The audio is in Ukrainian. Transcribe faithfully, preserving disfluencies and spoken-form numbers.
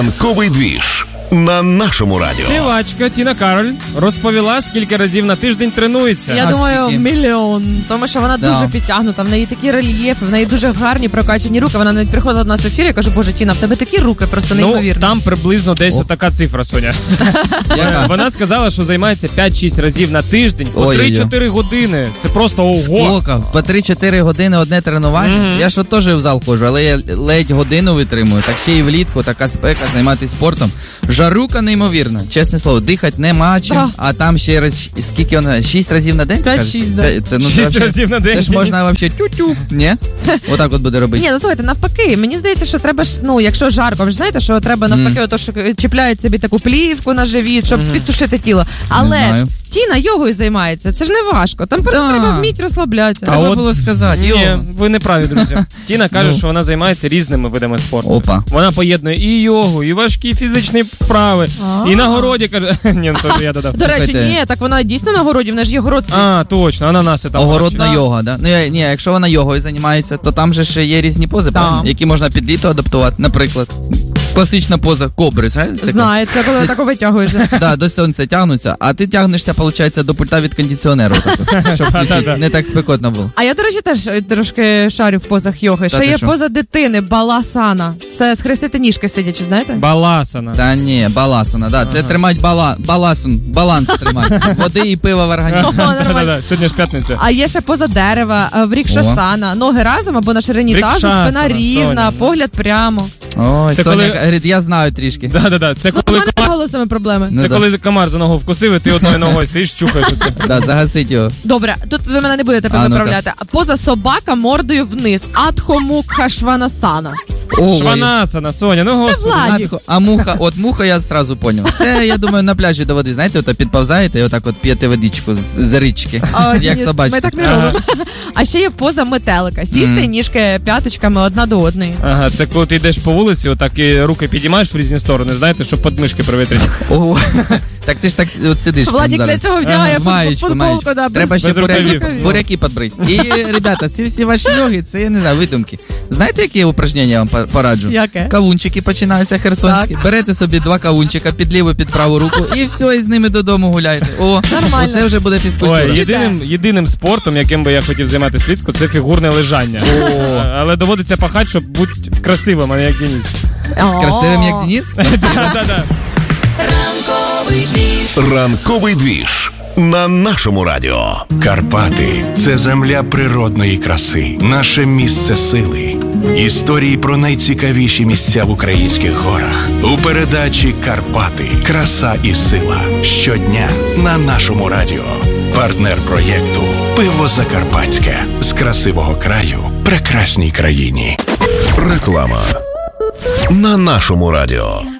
Ранковий двіж на нашому радіо. Співачка Тіна Кароль розповіла, скільки разів на тиждень тренується. Я А думаю, скільки? мільйон. Тому що вона Да. дуже підтягнута, в неї такі рельєфи, в неї дуже гарні прокачані руки. Вона навіть приходила до нас в ефір і каже, боже, Тіна, в тебе такі руки просто Ну, неймовірні. там приблизно десь О. така цифра, Соня. Яка? Вона сказала, що займається п'ять-шість разів на тиждень по Ой-ой-ой. три-чотири години. Це просто ого. Скільки? По три-чотири години одне тренування. Мгм. Я ж теж в зал ходжу, але я ледь годину витримую. Так ще й влітку, така спека, займатися спортом. Жарука неймовірна. Чесне слово, дихати нема чим, Да. а там ще раз, скільки вона, шість разів на день? ти кажеш? П'ять-шість, да. Це, ну, це Шість вообще- разів на день. Це ж можна взагалі тю-тю, ні? Отак от буде робити. Ні, ну слухайте, навпаки, мені здається, що треба ж, ну, якщо жарко, ви ж знаєте, що треба навпаки, Мгм. ото, що чіпляють собі таку плівку на живіт, щоб підсушити тіло. Але ж знаю. Тіна йогою займається, це ж не важко. Там просто Да. треба вміти розслаблятися. Треба от- було сказати. Ні, йо. ви не праві, друзі. Тіна каже, Ну. що вона займається різними видами спорту. Опа. Вона поєднує і йогу, і важкі фізичні вправи, А. і на городі, каже. Ні, ну то ж я додав. До речі, Слухайте. ні, так вона дійсно на городі, в неї ж є город. свій. А, точно, ананаси там. Огородна Да. йога, да? Ну, я, ні, якщо вона йогою займається, то там же ще є різні пози, Да. правильно? Які можна під літо адаптувати. Наприклад, класична поза кобри, знаєте? така? Знаю, це коли таку витягуєш. Да, до сонця тягнуться, а ти тягнешся, виходить, до пульта від кондиціонеру, так от, щоб включити. Не так спекотно було. А я, до речі, теж е, трошки шарю в позах йоги. Та Ще ти є що? поза дитини, баласана. Це схрестити ніжки сидячи, знаєте? Баласана. Та ні, баласана, да. Це тримать бала, баласон, баланс тримати. Води і пива в організмі. О, нормально. Да-да-да, сьогодні ж п'ятниця. А є ще поза дерева, е, врікшасана. Ноги разом або на ширині тазу, Врікшасана, спина рівна, Соня. погляд прямо. Ой, Це Соня коли- говорить, я знаю трішки. Да-да-да, це Ну, у коли мене з голосами проблеми. Ну, Це да. коли комар за ногу вкусив, і ти одною ногою стоїш, чухаєш оце. Да, загасить його. Добре, тут ви мене не будете А, ну-ка. виправляти. Поза собака мордою вниз. Адхомукха шванасана. Ой. Шванасана, Соня, ну господи. Владі. Надко- А муха, от муха я зразу поняв. Це, я думаю, на пляжі до води, знаєте, ото підповзаєте і отак от п'єте водичку з, з річки, О, як Денис, собачка. Ми так не Ага. робимо. А ще є поза метелика. Сісти Мгм. ніжки п'яточками одна до одної. Ага, це коли ти йдеш по вулиці, отак і руки підіймаєш в різні сторони, знаєте, щоб подмишки провітрити. Ого. Так ти ж так от сидиш. прям Владік зараз. для цього вдягає Ага, футбол- маєчку, футболку. маєчку. Да, без- Треба ще без буряки, рукавів. буряки підбрити. І, ребята, ці всі ваші йоги, це, я не знаю, видумки. Знаєте, які упражнення я вам по- пораджу? Яке? Кавунчики починаються херсонські. Берете собі два кавунчика під ліву, під праву руку і все, і з ними додому гуляєте. О, Нормально. оце вже буде фізкультура. Ой, єдиним, єдиним спортом, яким би я хотів займатися влітку, це фігурне лежання. О. Але доводиться пахати, щоб бути красивим, а не як Денис. О. Красивим, як Денис? Да-да-да. Ранковий двіж на нашому радіо. Карпати – це земля природної краси, наше місце сили. Історії про найцікавіші місця в українських горах. У передачі «Карпати. Краса і сила». Щодня на нашому радіо. Партнер проєкту «Пиво Закарпатське». З красивого краю прекрасній країні. Реклама на нашому радіо.